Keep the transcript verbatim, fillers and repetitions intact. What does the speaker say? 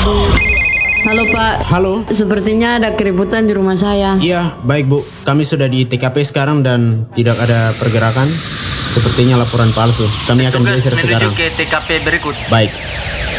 Halo Pak. Halo. Sepertinya ada keributan di rumah saya. Iya, baik Bu. Kami sudah di T K P sekarang dan tidak ada pergerakan. Sepertinya laporan palsu. Kami akan Tugas geser menuju sekarang. ke T K P berikut. Baik.